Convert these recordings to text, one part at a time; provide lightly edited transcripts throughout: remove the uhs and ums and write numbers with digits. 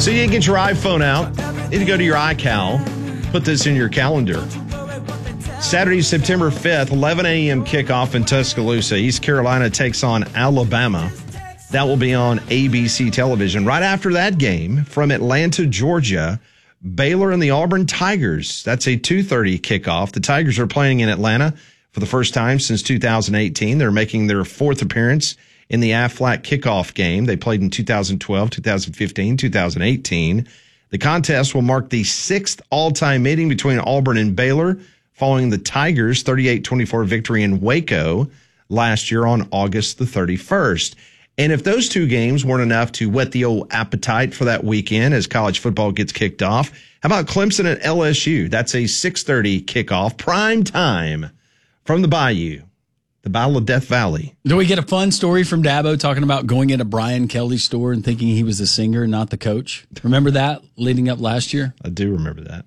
So you get your iPhone out. You need to go to your iCal. Put this in your calendar. Saturday, September 5th, 11 a.m. kickoff in Tuscaloosa. East Carolina takes on Alabama. That will be on ABC television. Right after that game, from Atlanta, Georgia, Baylor and the Auburn Tigers. That's a 2:30 kickoff. The Tigers are playing in Atlanta for the first time since 2018. They're making their fourth appearance in the Aflac kickoff game. They played in 2012, 2015, 2018. The contest will mark the sixth all-time meeting between Auburn and Baylor, following the Tigers' 38-24 victory in Waco last year on August the 31st. And if those two games weren't enough to whet the old appetite for that weekend as college football gets kicked off, how about Clemson at LSU? That's a 6:30 kickoff, prime time from the Bayou, the Battle of Death Valley. Do we get a fun story from Dabo talking about going into Brian Kelly's store and thinking he was the singer, not the coach? Remember that leading up last year? I do remember that.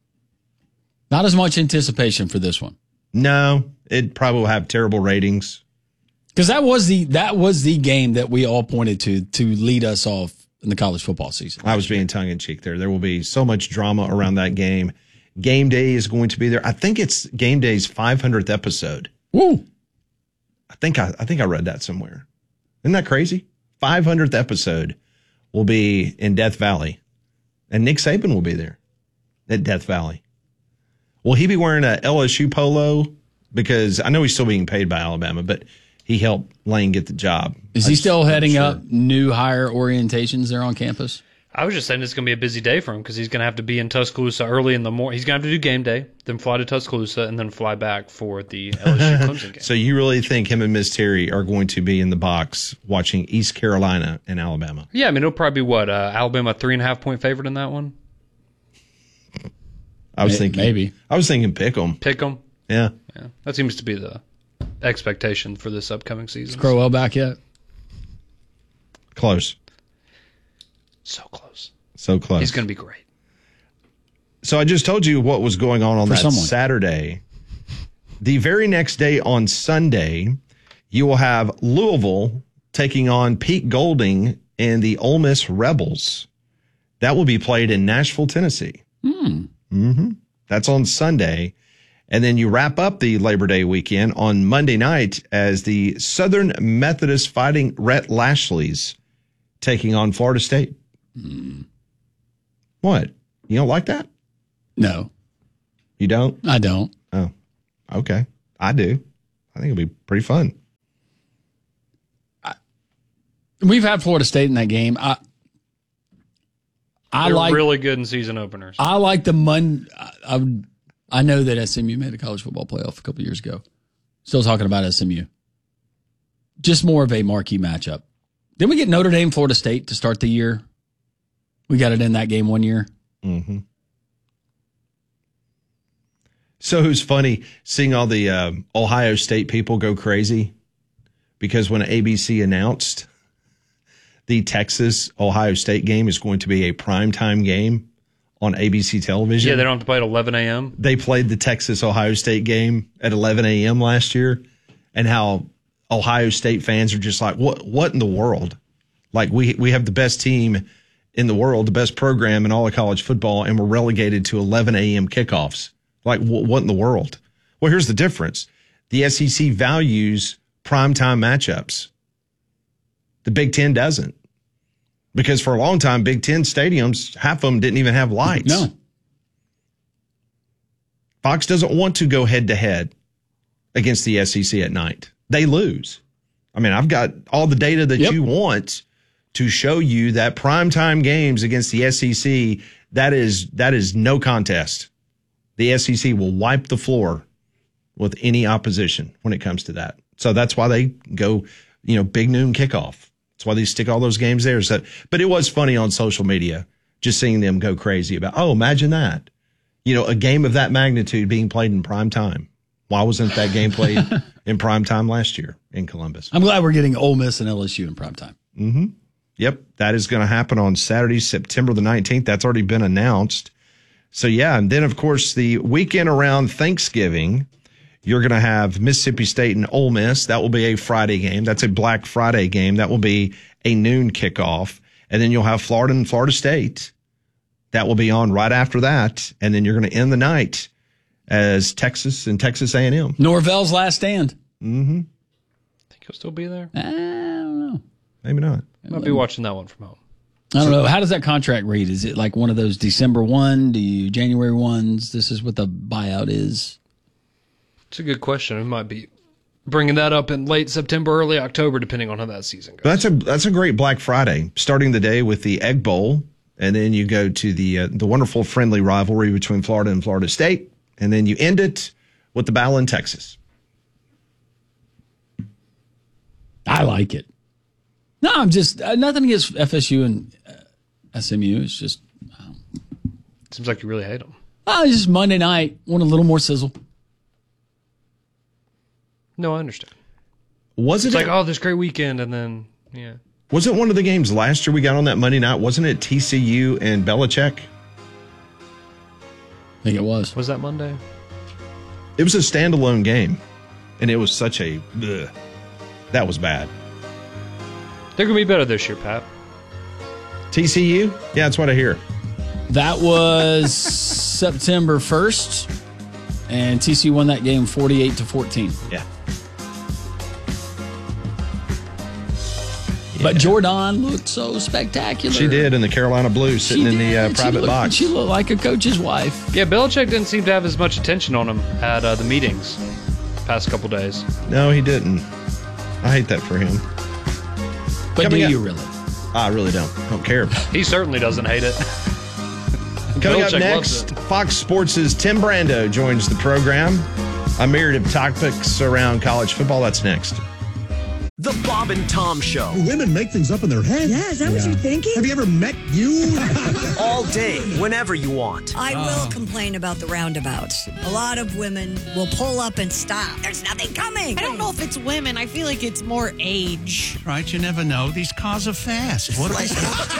Not as much anticipation for this one. No, it probably will have terrible ratings. Because that was the game that we all pointed to lead us off in the college football season. I was being tongue-in-cheek there. There will be so much drama around that game. Game Day is going to be there. I think it's Game Day's 500th episode. Woo! I think I read that somewhere. Isn't that crazy? 500th episode will be in Death Valley. And Nick Saban will be there at Death Valley. Will he be wearing a LSU polo? Because I know he's still being paid by Alabama, but he helped Lane get the job. Is he still heading up new hire orientations there on campus? I was just saying it's going to be a busy day for him because he's going to have to be in Tuscaloosa early in the morning. He's going to have to do game day, then fly to Tuscaloosa, and then fly back for the LSU Clemson game. So you really think him and Miss Terry are going to be in the box watching East Carolina and Alabama? Yeah, I mean, it'll probably be what, Alabama 3.5-point favorite in that one? I was thinking maybe. I was thinking pick 'em. Pick them? Yeah. That seems to be the expectation for this upcoming season. Is Crowell back yet? Close. So close. So close. He's going to be great. So I just told you what was going on that Saturday. The very next day on Sunday, you will have Louisville taking on Pete Golding and the Ole Miss Rebels. That will be played in Nashville, Tennessee. That's on Sunday. And then you wrap up the Labor Day weekend on Monday night as the Southern Methodist Fighting Rhett Lashleys taking on Florida State. What? You don't like that? No. You don't? I don't. Oh, okay. I do. I think it'll be pretty fun. We've had Florida State in that game. They're really good in season openers. I like the I know that SMU made a college football playoff a couple years ago. Still talking about SMU. Just more of a marquee matchup. Didn't we get Notre Dame, Florida State to start the year? We got it in that game one year. So it was funny seeing all the Ohio State people go crazy because when ABC announced the Texas-Ohio State game is going to be a primetime game on ABC television. Yeah, they don't have to play at 11 a.m. They played the Texas-Ohio State game at 11 a.m. last year, and how Ohio State fans are just like, what in the world? Like, we have the best team in the world, the best program in all of college football, and we're relegated to 11 a.m. kickoffs. Like, what in the world? Well, here's the difference. The SEC values primetime matchups. The Big Ten doesn't. Because for a long time, Big Ten stadiums, half of them didn't even have lights. No. Fox doesn't want to go head-to-head against the SEC at night. They lose. I mean, I've got all the data that you want to show you that primetime games against the SEC, that is no contest. The SEC will wipe the floor with any opposition when it comes to that. So that's why they go, big noon kickoff. That's why they stick all those games there. So, but it was funny on social media just seeing them go crazy about, imagine that. A game of that magnitude being played in prime time. Why wasn't that game played in prime time last year in Columbus? I'm glad we're getting Ole Miss and LSU in prime time. Yep, that is going to happen on Saturday, September the 19th. That's already been announced. So, yeah, and then, of course, the weekend around Thanksgiving, you're going to have Mississippi State and Ole Miss. That will be a Friday game. That's a Black Friday game. That will be a noon kickoff. And then you'll have Florida and Florida State. That will be on right after that. And then you're going to end the night as Texas and Texas A&M. Norvell's last stand. Mm-hmm. Think he'll still be there? I don't know. Maybe not. Might be watching that one from home. I don't know. How does that contract read? Is it like one of those December 1? Do you January 1s? This is what the buyout is. It's a good question. We might be bringing that up in late September, early October, depending on how that season goes. That's a great Black Friday, starting the day with the Egg Bowl, and then you go to the wonderful friendly rivalry between Florida and Florida State, and then you end it with the battle in Texas. I like it. No, I'm just nothing against FSU and SMU. It's just Seems like you really hate them. It's just Monday night. Want a little more sizzle. No, I understand. Was It's it like, oh, this great weekend, and then, yeah. Was it one of the games last year we got on that Monday night? Wasn't it TCU and Belichick? I think it was. Was that Monday? It was a standalone game, and it was such a ugh. That was bad. They're going to be better this year, Pat. TCU? Yeah, that's what I hear. That was September 1st, and TCU won that game 48-14. Yeah. But Jordan looked so spectacular. She did in the Carolina Blue, sitting in the private box. She looked like a coach's wife. Yeah, Belichick didn't seem to have as much attention on him at the meetings the past couple days. No, he didn't. I hate that for him. But Coming do up- you really? I really don't. Don't care. He certainly doesn't hate it. Coming up Belichick loves next, it. Fox Sports' Tim Brando joins the program. A myriad of topics around college football. That's next. The Bob and Tom Show. Women make things up in their head. Yeah, is that what you're thinking? Have you ever met you? All day, whenever you want. I will complain about the roundabouts. A lot of women will pull up and stop. There's nothing coming. I don't know if it's women. I feel like it's more age. Right, you never know. These cars are fast. What They you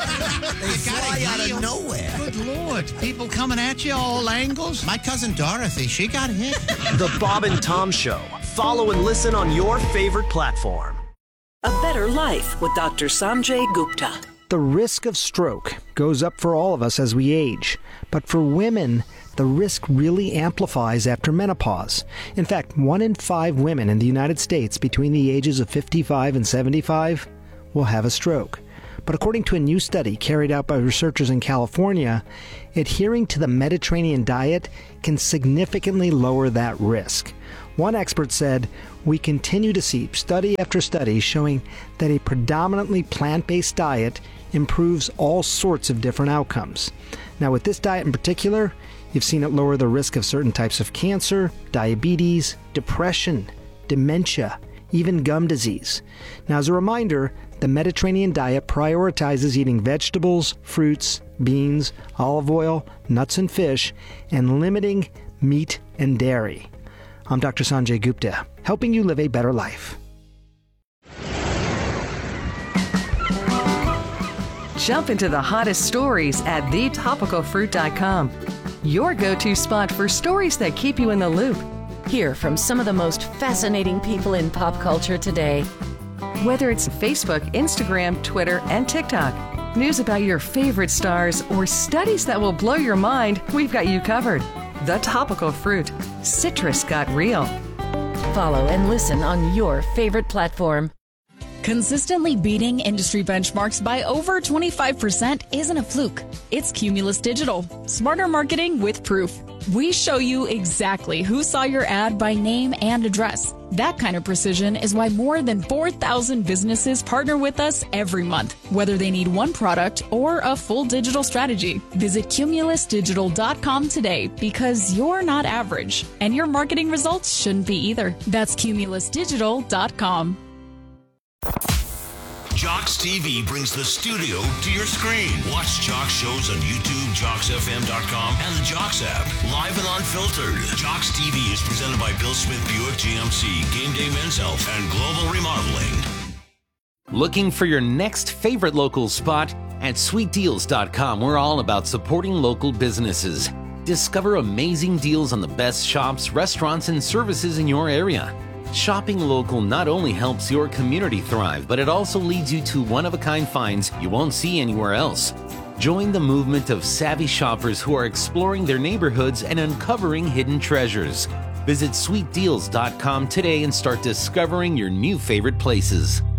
fly out of nowhere. Good Lord. People coming at you all angles. My cousin Dorothy, she got hit. The Bob and Tom Show. Follow and listen on your favorite platform. A Better Life with Dr. Sanjay Gupta. The risk of stroke goes up for all of us as we age, but for women, the risk really amplifies after menopause. In fact, 1 in 5 women in the United States between the ages of 55 and 75 will have a stroke. But according to a new study carried out by researchers in California, adhering to the Mediterranean diet can significantly lower that risk. One expert said, "We continue to see study after study showing that a predominantly plant-based diet improves all sorts of different outcomes." Now, with this diet in particular, you've seen it lower the risk of certain types of cancer, diabetes, depression, dementia, even gum disease. Now, as a reminder, the Mediterranean diet prioritizes eating vegetables, fruits, beans, olive oil, nuts and fish, and limiting meat and dairy. I'm Dr. Sanjay Gupta, helping you live a better life. Jump into the hottest stories at thetopicalfruit.com. Your go-to spot for stories that keep you in the loop. Hear from some of the most fascinating people in pop culture today. Whether it's Facebook, Instagram, Twitter, and TikTok, news about your favorite stars, or studies that will blow your mind, we've got you covered. The Topical Fruit. Citrus got real. Follow and listen on your favorite platform. Consistently beating industry benchmarks by over 25% isn't a fluke. It's Cumulus Digital. Smarter marketing with proof. We show you exactly who saw your ad by name and address. That kind of precision is why more than 4,000 businesses partner with us every month, whether they need one product or a full digital strategy. Visit cumulusdigital.com today because you're not average, and your marketing results shouldn't be either. That's cumulusdigital.com. Jocks TV brings the studio to your screen. Watch Jocks shows on YouTube, JocksFM.com, and the Jocks app. Live and unfiltered. Jocks TV is presented by Bill Smith Buick GMC, Game Day Men's Health, and Global Remodeling. Looking for your next favorite local spot? At SweetDeals.com, we're all about supporting local businesses. Discover amazing deals on the best shops, restaurants, and services in your area. Shopping local not only helps your community thrive, but it also leads you to one-of-a-kind finds you won't see anywhere else. Join the movement of savvy shoppers who are exploring their neighborhoods and uncovering hidden treasures. Visit sweetdeals.com today and start discovering your new favorite places.